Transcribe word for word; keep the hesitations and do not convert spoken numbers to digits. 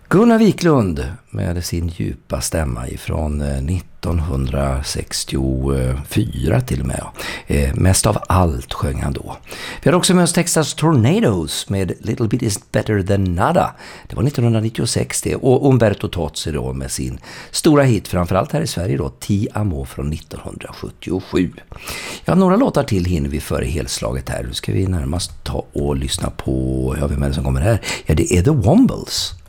Gunnar Wiklund med sin djupa stämma ifrån nittonhundrasextiofyra till och med. Eh, mest av allt sjöng han då. Vi har också med oss Texas Tornadoes med Little Bit Is Better Than Nada. Det var nittonhundranittiosex det. Och Umberto Tozzi då med sin stora hit, framförallt här i Sverige då, Ti Amo från nittonhundrasjuttiosju. Ja, några låtar till hinner vi före helslaget här. Nu ska vi närmast ta och lyssna på, ja, vem är det som kommer här? Ja, det är The Wombles.